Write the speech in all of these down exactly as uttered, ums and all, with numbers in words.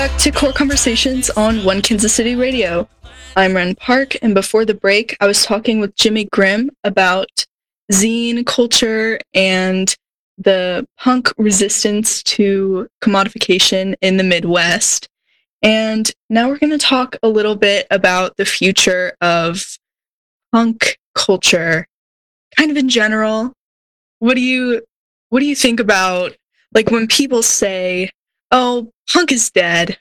Back to Core Conversations on One Kansas City Radio. I'm Ren Park, and before the break, I was talking with Jimmy Grimm about zine culture and the punk resistance to commodification in the Midwest. And now we're going to talk a little bit about the future of punk culture, kind of in general. What do you what do you think about, like, when people say, "Oh, punk is dead"?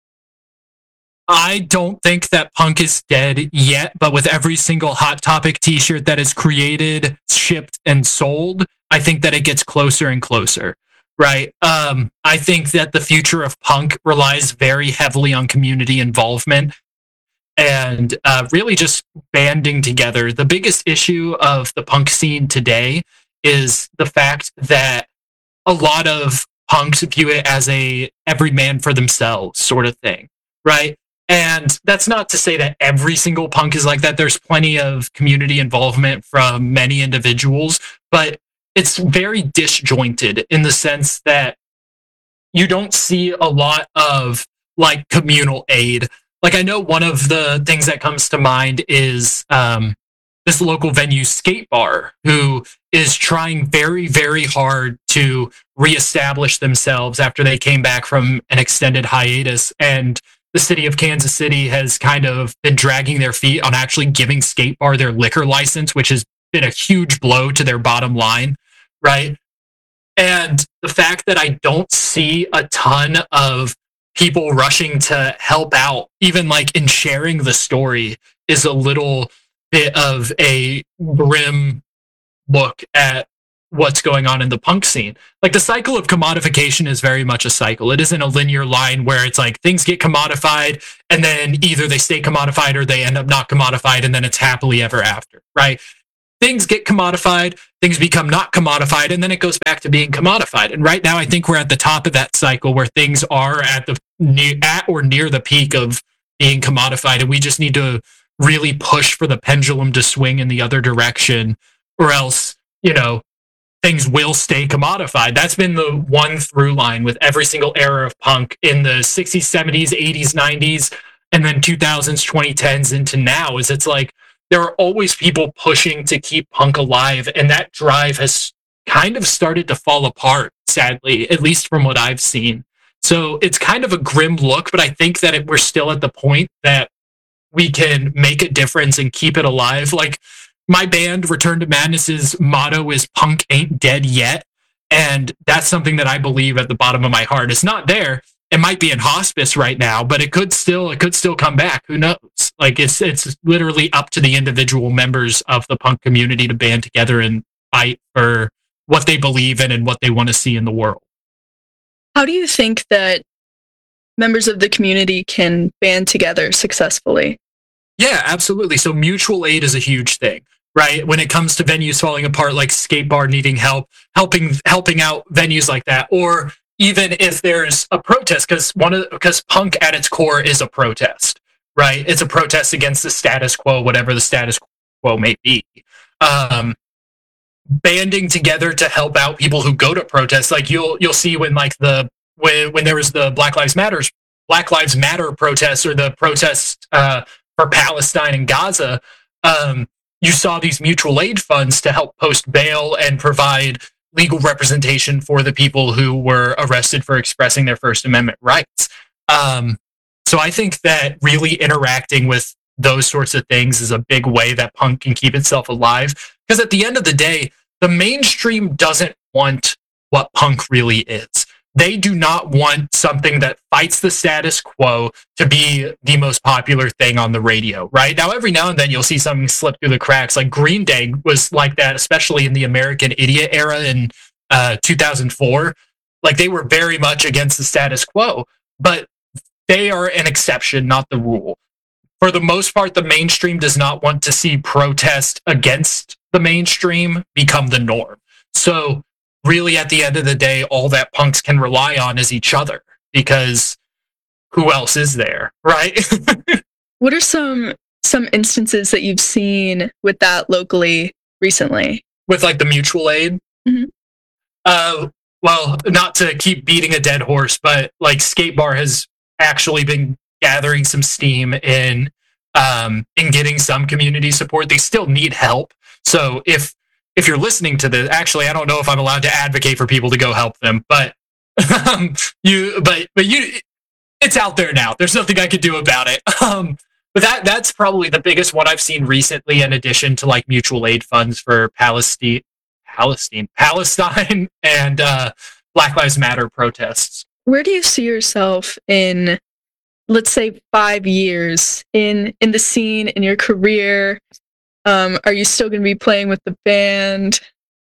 I don't think that punk is dead yet, but with every single Hot Topic t-shirt that is created, shipped, and sold, I think that it gets closer and closer, right? Um, I think that the future of punk relies very heavily on community involvement and uh, really just banding together. The biggest issue of the punk scene today is the fact that a lot of punks view it as a every man for themselves sort of thing, right? And that's not to say that every single punk is like that. There's plenty of community involvement from many individuals, but it's very disjointed in the sense that you don't see a lot of like communal aid. Like, I know one of the things that comes to mind is um, this local venue, Skate Bar, who is trying very, very hard to reestablish themselves after they came back from an extended hiatus. And the city of Kansas City has kind of been dragging their feet on actually giving Skate Bar their liquor license, which has been a huge blow to their bottom line, right? And the fact that I don't see a ton of people rushing to help out, even like in sharing the story, is a little bit of a grim look at what's going on in the punk scene. Like, the cycle of commodification is very much a cycle. It isn't a linear line where it's like things get commodified and then either they stay commodified or they end up not commodified and then it's happily ever after, right? Things get commodified, things become not commodified, and then it goes back to being commodified. And right now, I think we're at the top of that cycle where things are at the near, at or near the peak of being commodified, and we just need to really push for the pendulum to swing in the other direction, or else, you know, things will stay commodified. That's been the one through line with every single era of punk in the sixties, seventies, eighties, nineties, and then two thousands, twenty tens into now, is it's like there are always people pushing to keep punk alive, and that drive has kind of started to fall apart, sadly, at least from what I've seen. So it's kind of a grim look, but I think that it, we're still at the point that we can make a difference and keep it alive. Like, my band, Return to Madness's motto is "Punk ain't dead yet." And that's something that I believe at the bottom of my heart. It's not there. It might be in hospice right now, but it could still, it could still come back. Who knows? Like, it's, it's literally up to the individual members of the punk community to band together and fight for what they believe in and what they want to see in the world. How do you think that members of the community can band together successfully? Yeah, absolutely. So mutual aid is a huge thing, right? When it comes to venues falling apart, like Skate Bar needing help, helping helping out venues like that, or even if there's a protest, because one of because punk at its core is a protest, right? It's a protest against the status quo, whatever the status quo may be. Um, banding together to help out people who go to protests, like you'll you'll see when like the when when there was the Black Lives Matters Black Lives Matter protests, or the protests uh, for Palestine and Gaza, um, you saw these mutual aid funds to help post bail and provide legal representation for the people who were arrested for expressing their First Amendment rights. Um, so I think that really interacting with those sorts of things is a big way that punk can keep itself alive. Because at the end of the day, the mainstream doesn't want what punk really is. They do not want something that fights the status quo to be the most popular thing on the radio, right? Now, every now and then you'll see something slip through the cracks. Like Green Day was like that, especially in the American Idiot era in uh, two thousand four. Like, they were very much against the status quo, but they are an exception, not the rule. For the most part, the mainstream does not want to see protest against the mainstream become the norm. So really, at the end of the day, all that punks can rely on is each other, because who else is there, right? What are some some instances that you've seen with that locally recently? With like the mutual aid? Mm-hmm. Uh, well, not to keep beating a dead horse, but like Skate Bar has actually been gathering some steam in um, in getting some community support. They still need help. So if if you're listening to this, actually, I don't know if I'm allowed to advocate for people to go help them, but um, you, but but you, it's out there now. There's nothing I could do about it. Um, but that that's probably the biggest one I've seen recently, in addition to like mutual aid funds for Palestine, Palestine, Palestine, and uh, Black Lives Matter protests. Where do you see yourself in, let's say, five years in in the scene, in your career? Um, are you still going to be playing with the band?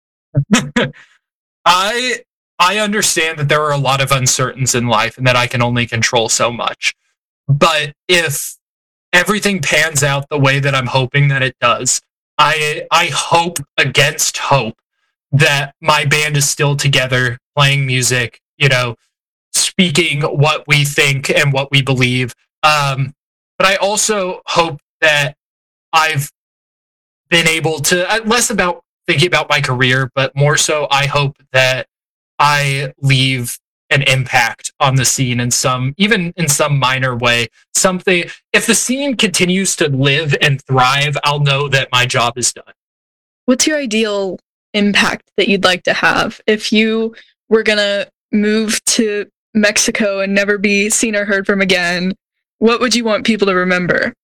I I understand that there are a lot of uncertainties in life and that I can only control so much. But if everything pans out the way that I'm hoping that it does, I I hope against hope that my band is still together, playing music, you know, speaking what we think and what we believe. Um, but I also hope that I've been able to, uh, less about thinking about my career, but more so I hope that I leave an impact on the scene in some, even in some minor way. Something, if the scene continues to live and thrive, I'll know that my job is done. What's your ideal impact that you'd like to have if you were gonna move to Mexico and never be seen or heard from again? What would you want people to remember?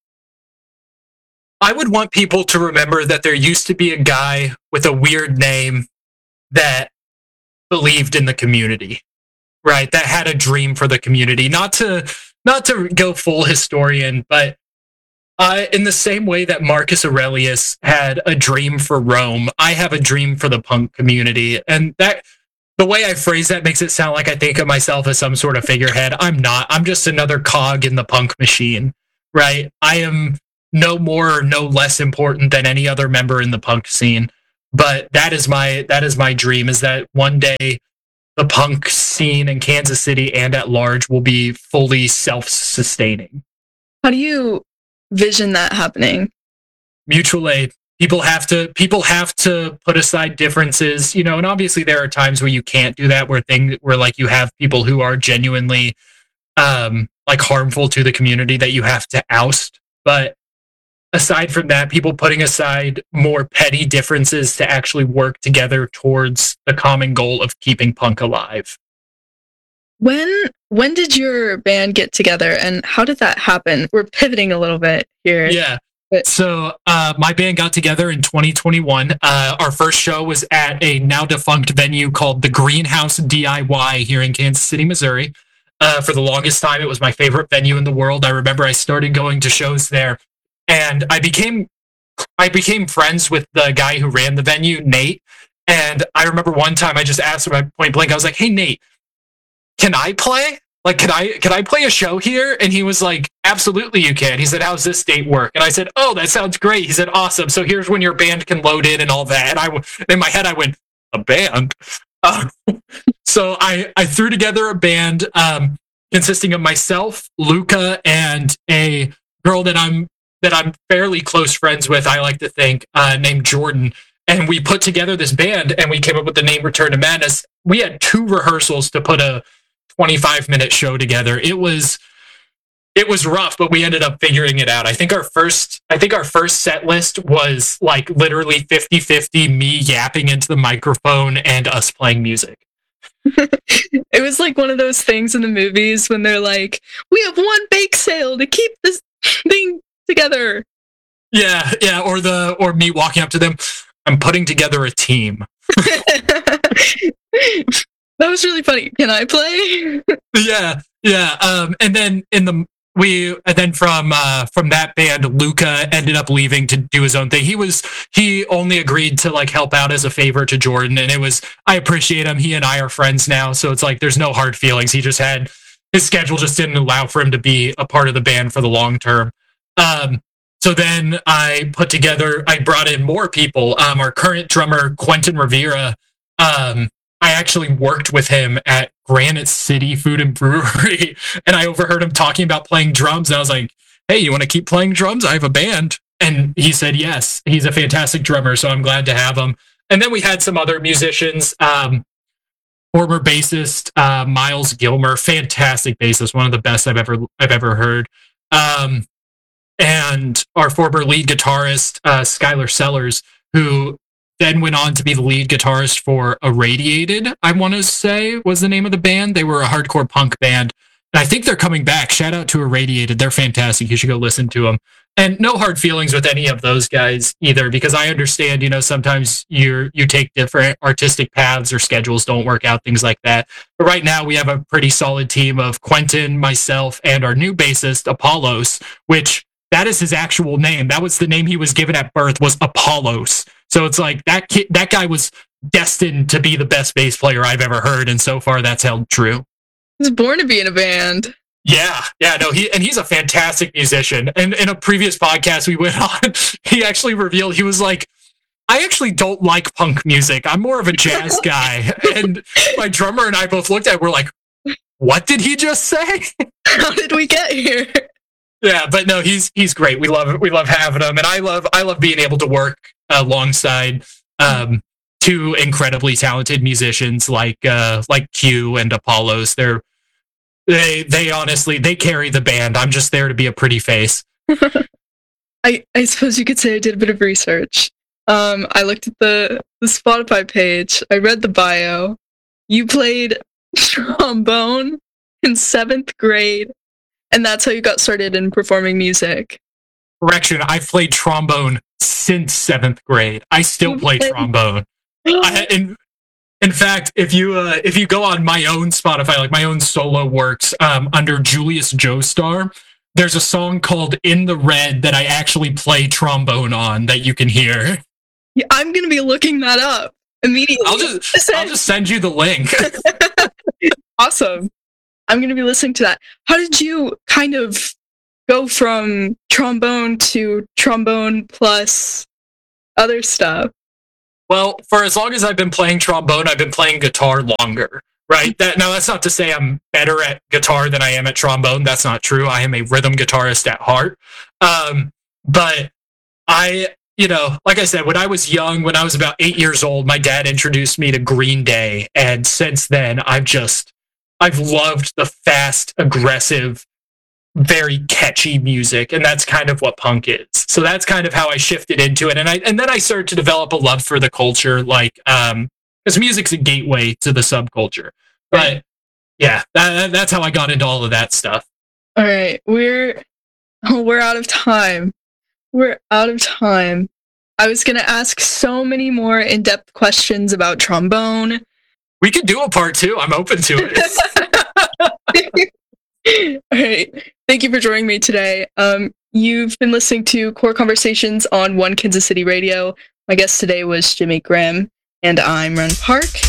I would want people to remember that there used to be a guy with a weird name that believed in the community, right? That had a dream for the community. Not to not to go full historian, but uh, in the same way that Marcus Aurelius had a dream for Rome, I have a dream for the punk community. And that the way I phrase that makes it sound like I think of myself as some sort of figurehead. I'm not. I'm just another cog in the punk machine, right? I am no more or no less important than any other member in the punk scene. But that is my that is my dream, is that one day the punk scene in Kansas City and at large will be fully self-sustaining. How do you vision that happening? Mutual aid. People have to people have to put aside differences, you know, and obviously there are times where you can't do that, where thing where like you have people who are genuinely um like harmful to the community that you have to oust. But aside from that, people putting aside more petty differences to actually work together towards the common goal of keeping punk alive. When when did your band get together, and how did that happen? We're pivoting a little bit here. Yeah. But so uh, my band got together in twenty twenty-one. Uh, our first show was at a now defunct venue called the Greenhouse D I Y here in Kansas City, Missouri. Uh, for the longest time, it was my favorite venue in the world. I remember I started going to shows there. And I became I became friends with the guy who ran the venue, Nate. And I remember one time I just asked him at point blank, I was like, "Hey, Nate, can I play? Like, can I can I play a show here?" And he was like, "Absolutely, you can." He said, "How's this date work?" And I said, "Oh, that sounds great." He said, "Awesome. So here's when your band can load in and all that." And I, in my head, I went, "A band?" Uh, so I I threw together a band um, consisting of myself, Luca, and a girl that I'm that I'm fairly close friends with, I like to think, uh, named Jordan. And we put together this band and we came up with the name Return to Madness. We had two rehearsals to put a twenty-five minute show together. It was, it was rough, but we ended up figuring it out. I think our first, I think our first set list was like literally fifty-fifty me yapping into the microphone and us playing music. It was like one of those things in the movies when they're like, "We have one bake sale to keep this thing together." Yeah, yeah, or the or me walking up to them, "I'm putting together a team." That was really funny. Can I play? yeah, yeah. Um, and then in the we and then from uh, from that band, Luca ended up leaving to do his own thing. He was he only agreed to like help out as a favor to Jordan, and it was I appreciate him. He and I are friends now, so it's like there's no hard feelings. He just had his schedule just didn't allow for him to be a part of the band for the long term. Um, so then I put together, I brought in more people. Um, our current drummer, Quentin Rivera, um, I actually worked with him at Granite City Food and Brewery, and I overheard him talking about playing drums. And I was like, "Hey, you want to keep playing drums? I have a band." And he said, yes. He's a fantastic drummer, so I'm glad to have him. And then we had some other musicians. Um, former bassist uh, Miles Gilmer, fantastic bassist, one of the best I've ever I've ever heard. Um, and our former lead guitarist uh, Skylar Sellers, who then went on to be the lead guitarist for Irradiated, I want to say was the name of the band. They were a hardcore punk band. And I think they're coming back. Shout out to Irradiated. They're fantastic. You should go listen to them. And no hard feelings with any of those guys either, because I understand, you know, sometimes you you take different artistic paths or schedules don't work out, things like that. But right now we have a pretty solid team of Quentin, myself, and our new bassist, Apollos, which that is his actual name. That was the name he was given at birth, was Apollos. So it's like that kid, that guy was destined to be the best bass player I've ever heard. And so far that's held true. He was born to be in a band. Yeah, yeah, no, he and he's a fantastic musician. And in a previous podcast we went on, he actually revealed, he was like, I actually don't like punk music. I'm more of a jazz guy. And my drummer and I both looked at it, we're like, what did he just say? How did we get here? Yeah, but no, he's he's great. We love we love having him, and I love I love being able to work alongside um, two incredibly talented musicians like uh, like Q and Apollos. They're They they honestly they carry the band. I'm just there to be a pretty face. I I suppose you could say I did a bit of research. Um, I looked at the the Spotify page. I read the bio. You played trombone in seventh grade, and that's how you got started in performing music. Correction, I've played trombone since seventh grade. I still You play played- trombone. I, in, in fact, if you uh, if you go on my own Spotify, like my own solo works, um, under Julius Joestar, there's a song called "In the Red" that I actually play trombone on that you can hear. Yeah, I'm gonna be looking that up immediately. I'll just I'll just send you the link. Awesome. I'm gonna be listening to that. How did you kind of go from trombone to trombone plus other stuff? Well, for as long as I've been playing trombone, I've been playing guitar longer, right? That, now, that's not to say I'm better at guitar than I am at trombone. That's not true. I am a rhythm guitarist at heart. Um, but I, you know, like I said, when I was young, when I was about eight years old, my dad introduced me to Green Day. And since then, I've just, I've loved the fast, aggressive, very catchy music, and that's kind of what punk is. So that's kind of how I shifted into it, and I and then I started to develop a love for the culture, like um, because music's a gateway to the subculture. But yeah, that, that's how I got into all of that stuff. All right, we're oh, we're out of time. We're out of time. I was gonna ask so many more in-depth questions about trombone. We could do a part two. I'm open to it. All right. Thank you for joining me today. Um, you've been listening to Core Conversations on One Kansas City Radio. My guest today was Jimmy Grimm, and I'm Ren Park.